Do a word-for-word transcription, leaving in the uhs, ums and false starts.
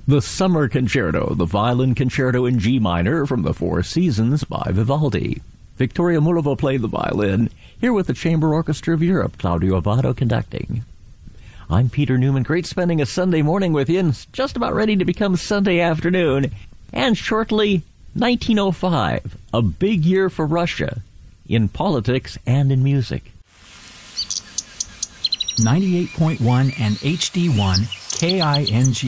The Summer Concerto, the violin concerto in G minor from the Four Seasons by Vivaldi. Victoria Murova played the violin, here with the Chamber Orchestra of Europe, Claudio Abbado conducting. I'm Peter Newman. Great spending a Sunday morning with you, and it's just about ready to become Sunday afternoon. And shortly, nineteen oh five, a big year for Russia, in politics and in music. ninety-eight point one and H D one, K I N G.